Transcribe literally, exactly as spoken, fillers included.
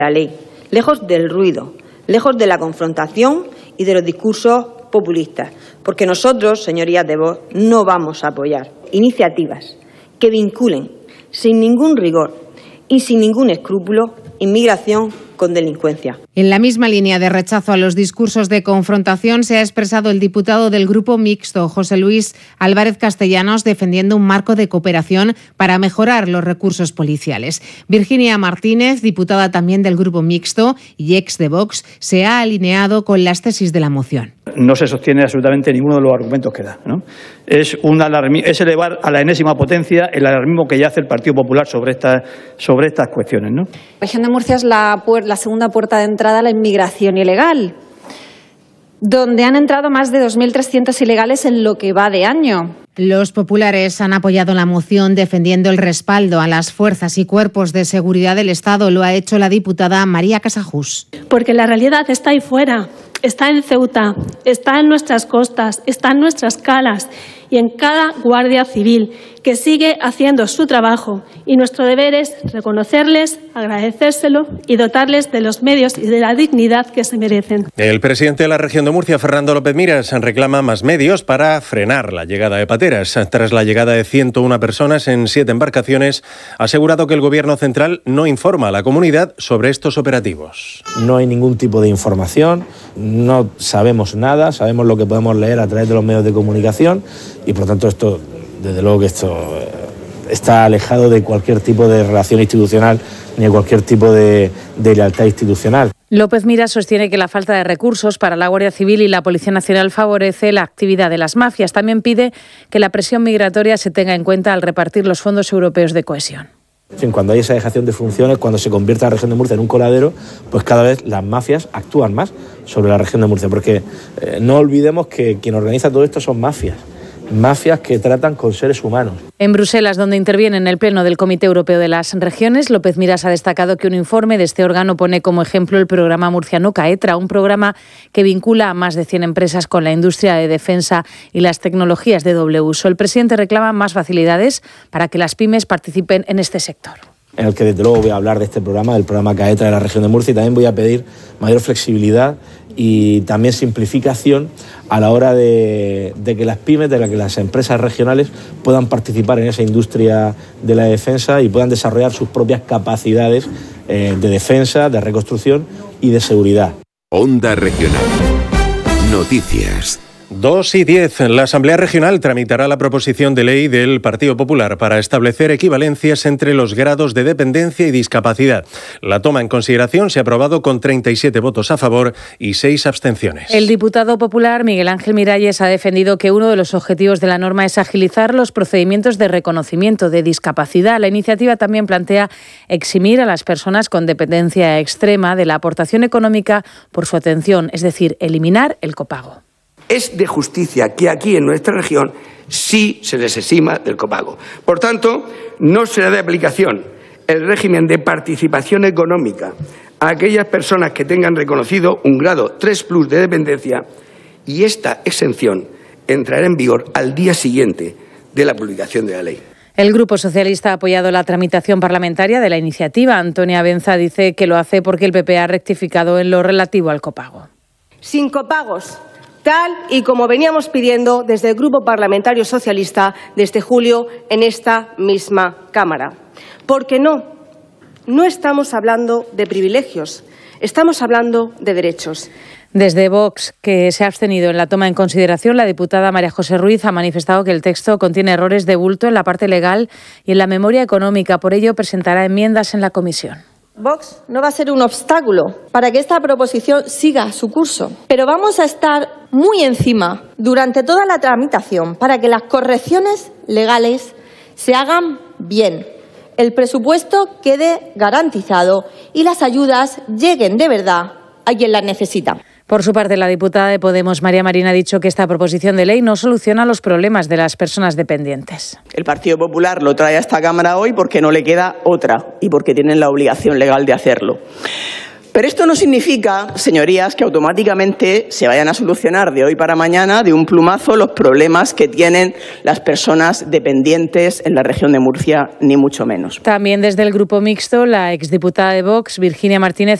La ley, lejos del ruido, lejos de la confrontación y de los discursos populistas, porque nosotros, señorías de Vox, no vamos a apoyar iniciativas que vinculen sin ningún rigor y sin ningún escrúpulo inmigración con delincuencia. En la misma línea de rechazo a los discursos de confrontación se ha expresado el diputado del Grupo Mixto, José Luis Álvarez Castellanos, defendiendo un marco de cooperación para mejorar los recursos policiales. Virginia Martínez, diputada también del Grupo Mixto y ex de Vox, se ha alineado con las tesis de la moción. No se sostiene absolutamente ninguno de los argumentos que da, ¿no? Es, un alarmi- es elevar a la enésima potencia el alarmismo que ya hace el Partido Popular sobre, esta, sobre estas cuestiones, ¿no? La región de Murcia es la, la segunda puerta de entrada a la inmigración ilegal, donde han entrado más de dos mil trescientos ilegales en lo que va de año. Los populares han apoyado la moción defendiendo el respaldo a las fuerzas y cuerpos de seguridad del Estado. Lo ha hecho la diputada María Casajús. Porque la realidad está ahí fuera, está en Ceuta, está en nuestras costas, está en nuestras calas y en cada guardia civil que sigue haciendo su trabajo, y nuestro deber es reconocerles, agradecérselo y dotarles de los medios y de la dignidad que se merecen. El presidente de la región de Murcia, Fernando López Miras, reclama más medios para frenar la llegada de pateras. Tras la llegada de ciento una personas en siete embarcaciones, ha asegurado que el Gobierno central no informa a la comunidad sobre estos operativos. No hay ningún tipo de información, no sabemos nada, sabemos lo que podemos leer a través de los medios de comunicación y, por tanto, esto, desde luego que esto está alejado de cualquier tipo de relación institucional ni de cualquier tipo de, de lealtad institucional. López Miras sostiene que la falta de recursos para la Guardia Civil y la Policía Nacional favorece la actividad de las mafias. También pide que la presión migratoria se tenga en cuenta al repartir los fondos europeos de cohesión. En fin, cuando hay esa dejación de funciones, cuando se convierte la región de Murcia en un coladero, pues cada vez las mafias actúan más sobre la región de Murcia, porque eh, no olvidemos que quien organiza todo esto son mafias. Mafias que tratan con seres humanos. En Bruselas, donde interviene en el Pleno del Comité Europeo de las Regiones, López Miras ha destacado que un informe de este órgano pone como ejemplo el programa murciano CAETRA, un programa que vincula a más de cien empresas con la industria de defensa y las tecnologías de doble uso. El presidente reclama más facilidades para que las pymes participen en este sector. En el que desde luego voy a hablar de este programa, del programa CAETRA de la región de Murcia, y también voy a pedir mayor flexibilidad y también simplificación a la hora de, de que las pymes, de que las empresas regionales puedan participar en esa industria de la defensa y puedan desarrollar sus propias capacidades eh, de defensa, de reconstrucción y de seguridad. Onda Regional. Noticias. dos y diez. La Asamblea Regional tramitará la proposición de ley del Partido Popular para establecer equivalencias entre los grados de dependencia y discapacidad. La toma en consideración se ha aprobado con treinta y siete votos a favor y seis abstenciones. El diputado popular Miguel Ángel Miralles ha defendido que uno de los objetivos de la norma es agilizar los procedimientos de reconocimiento de discapacidad. La iniciativa también plantea eximir a las personas con dependencia extrema de la aportación económica por su atención, es decir, eliminar el copago. Es de justicia que aquí en nuestra región sí se les exima del copago. Por tanto, no será de aplicación el régimen de participación económica a aquellas personas que tengan reconocido un grado tres plus de dependencia, y esta exención entrará en vigor al día siguiente de la publicación de la ley. El Grupo Socialista ha apoyado la tramitación parlamentaria de la iniciativa. Antonia Benza dice que lo hace porque el P P ha rectificado en lo relativo al copago. Sin copagos, tal y como veníamos pidiendo desde el Grupo Parlamentario Socialista desde julio en esta misma Cámara. Porque no, no estamos hablando de privilegios, estamos hablando de derechos. Desde Vox, que se ha abstenido en la toma en consideración, la diputada María José Ruiz ha manifestado que el texto contiene errores de bulto en la parte legal y en la memoria económica. Por ello, presentará enmiendas en la comisión. Vox no va a ser un obstáculo para que esta proposición siga su curso, pero vamos a estar muy encima durante toda la tramitación para que las correcciones legales se hagan bien, el presupuesto quede garantizado y las ayudas lleguen de verdad a quien las necesita. Por su parte, la diputada de Podemos, María Marín, ha dicho que esta proposición de ley no soluciona los problemas de las personas dependientes. El Partido Popular lo trae a esta Cámara hoy porque no le queda otra y porque tienen la obligación legal de hacerlo. Pero esto no significa, señorías, que automáticamente se vayan a solucionar de hoy para mañana, de un plumazo, los problemas que tienen las personas dependientes en la región de Murcia, ni mucho menos. También desde el Grupo Mixto, la exdiputada de Vox, Virginia Martínez,